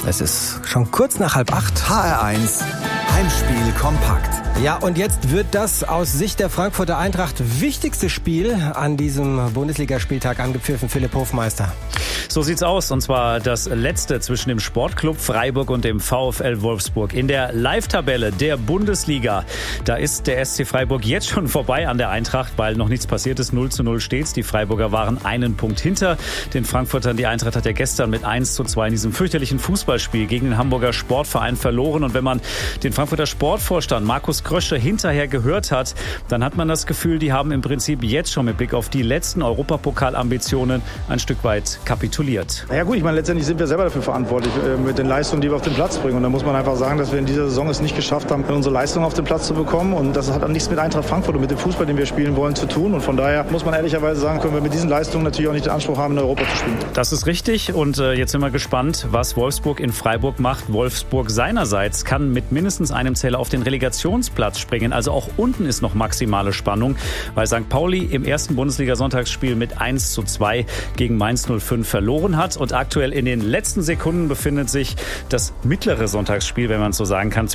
Es ist schon kurz nach 7:30. HR1 Heimspiel kompakt. Ja, und jetzt wird das aus Sicht der Frankfurter Eintracht wichtigste Spiel an diesem Bundesligaspieltag angepfiffen. Philipp Hofmeister. So sieht's aus, und zwar das letzte zwischen dem Sportclub Freiburg und dem VfL Wolfsburg. In der Live-Tabelle der Bundesliga, da ist der SC Freiburg jetzt schon vorbei an der Eintracht, weil noch nichts passiert ist. 0:0 steht's. Die Freiburger waren einen Punkt hinter den Frankfurtern. Die Eintracht hat ja gestern mit 1:2 in diesem fürchterlichen Fußballspiel gegen den Hamburger Sportverein verloren. Und wenn man den Frankfurter Sportvorstand Markus Krösche hinterher gehört hat, dann hat man das Gefühl, die haben im Prinzip jetzt schon mit Blick auf die letzten Europapokalambitionen ein Stück weit kapituliert. Ja gut, ich meine, letztendlich sind wir selber dafür verantwortlich mit den Leistungen, die wir auf den Platz bringen. Und da muss man einfach sagen, dass wir in dieser Saison es nicht geschafft haben, unsere Leistungen auf den Platz zu bekommen. Und das hat auch nichts mit Eintracht Frankfurt und mit dem Fußball, den wir spielen wollen, zu tun. Und von daher muss man ehrlicherweise sagen, können wir mit diesen Leistungen natürlich auch nicht den Anspruch haben, in Europa zu spielen. Das ist richtig. Und jetzt sind wir gespannt, was Wolfsburg in Freiburg macht. Wolfsburg seinerseits kann mit mindestens einem Zähler auf den Relegationsplatz springen. Also auch unten ist noch maximale Spannung, weil St. Pauli im ersten Bundesliga-Sonntagsspiel mit 1:2 gegen Mainz 05 verloren hat. Und aktuell in den letzten Sekunden befindet sich das mittlere Sonntagsspiel, wenn man es so sagen kann,